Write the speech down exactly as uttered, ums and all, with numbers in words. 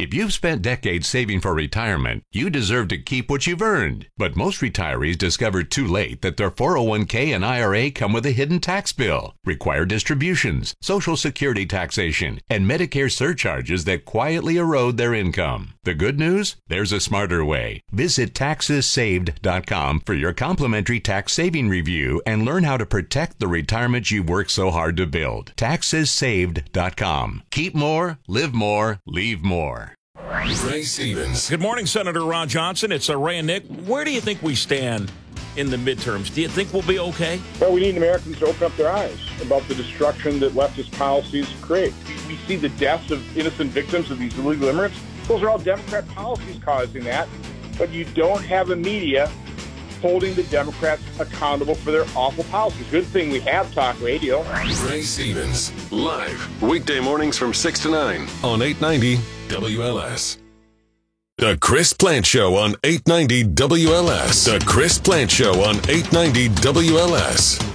If you've spent decades saving for retirement, you deserve to keep what you've earned. But most retirees discover too late that their four oh one k and I R A come with a hidden tax bill, required distributions, Social Security taxation, and Medicare surcharges that quietly erode their income. The good news? There's a smarter way. Visit taxes saved dot com for your complimentary tax saving review and learn how to protect the retirement you've worked so hard to build. taxes saved dot com. Keep more, live more, leave more. Ray Stevens. Good morning, Senator Ron Johnson. It's uh, Ray and Nick. Where do you think we stand in the midterms? Do you think we'll be okay? Well, we need Americans to open up their eyes about the destruction that leftist policies create. We see the deaths of innocent victims of these illegal immigrants. Those are all Democrat policies causing that. But you don't have a media holding the Democrats accountable for their awful policies. Good thing we have talk radio. Ray Stevens, live, weekday mornings from six to nine on eight ninety W L S. The Chris Plant Show on eight ninety W L S. The Chris Plant Show on eight ninety W L S.